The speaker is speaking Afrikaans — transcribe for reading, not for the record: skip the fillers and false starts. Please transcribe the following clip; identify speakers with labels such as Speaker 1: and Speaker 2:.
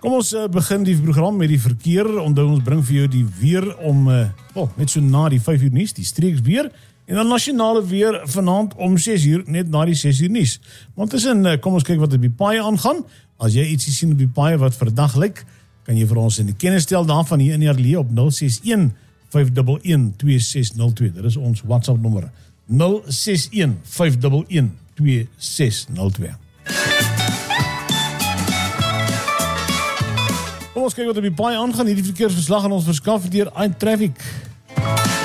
Speaker 1: Kom ons begin die program met die verkeer. Onthou ons bring vir jou die weer om net so na die 5 uur nuus, die streeks weer. En dan nasionale weer vanaand om 6 uur, net na die 6 uur nuus. Want tussen, kom ons kyk wat op die paaie aangaan. As jy ietsie sien op die paaie wat verdag lyk, kan jy vir ons in die kennis stel daarvan hier in die ateljee op 061 511 2602. Dit is ons WhatsApp nommer. 061 511 2602. Kom ons kyk wat op die paai aangaan. Hierdie verkeersverslag aan ons verskaf deur iTraffic.